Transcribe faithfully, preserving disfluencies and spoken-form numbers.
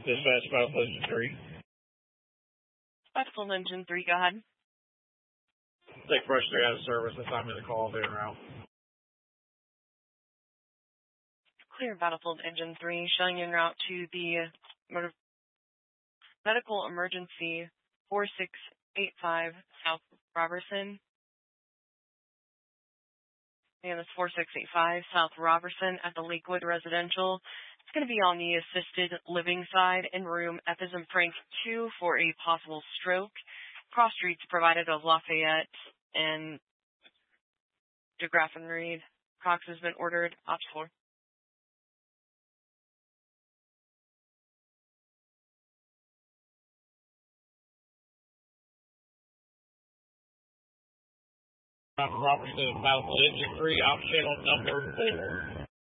Dispatch Battlefield Engine three. Battlefield Engine three, go ahead. Take Brush three out of service. Assign me the call in route. Clear Battlefield Engine three, showing en route to the motor medical emergency four six eight five South Robertson. And it's four six eight five South Robertson at the Lakewood Residential. It's going to be on the assisted living side in room F as in Frank two for a possible stroke. Cross streets provided of Lafayette and DeGraff and Reed. Cox has been ordered. Ops four. Robertson, Battlefield Engine three, op channel number four.